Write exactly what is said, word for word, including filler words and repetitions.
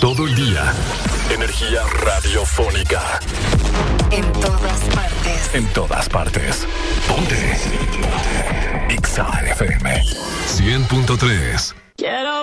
Todo el día. Energía radiofónica. En todas partes. En todas partes. Ponte. Ponte. Exa F M cien punto tres. Quiero